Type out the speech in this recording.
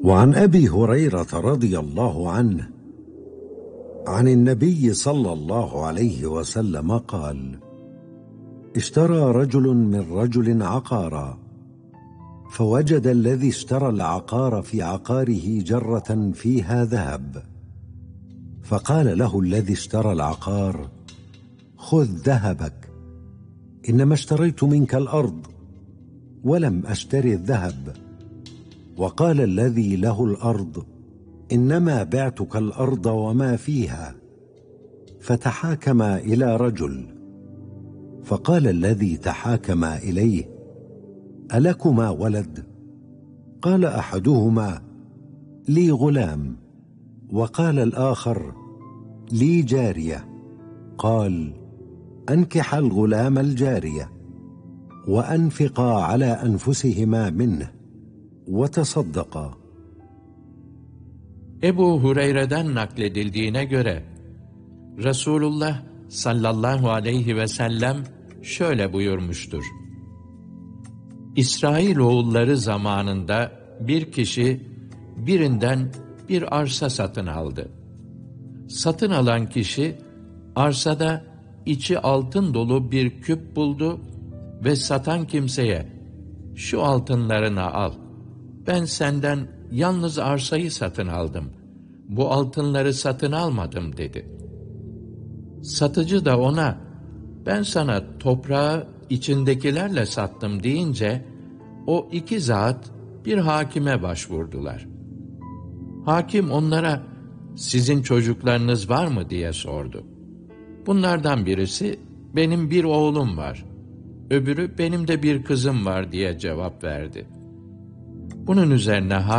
وعن أبي هريرة رضي الله عنه عن النبي صلى الله عليه وسلم قال: اشترى رجل من رجل عقارا، فوجد الذي اشترى العقار في عقاره جرة فيها ذهب، فقال له الذي اشترى العقار: خذ ذهبك، إنما اشتريت منك الأرض ولم أشتري الذهب. وقال الذي له الأرض: إنما بعتك الأرض وما فيها. فتحاكما إلى رجل، فقال الذي تحاكما إليه: ألكما ولد؟ قال أحدهما: لي غلام. وقال الآخر: لي جارية. قال: أنكح الغلام الجارية، وأنفقا على أنفسهما منه، وتصدقا. Ebu Hureyre'den nakledildiğine göre Resulullah sallallahu aleyhi ve sellem şöyle buyurmuştur: İsrailoğulları zamanında bir kişi birinden bir arsa satın aldı. Satın alan kişi arsada içi altın dolu bir küp buldu ve satan kimseye "Şu altınlarını al. Ben senden yalnız arsayı satın aldım. Bu altınları satın almadım" dedi. Satıcı da ona "Ben sana toprağı içindekilerle sattım" deyince o iki zat bir hakime başvurdular. Hakim onlara "Sizin çocuklarınız var mı?" diye sordu. Bunlardan birisi "Benim bir oğlum var." Öbürü "Benim de bir kızım var" diye cevap verdi. Bunun üzerine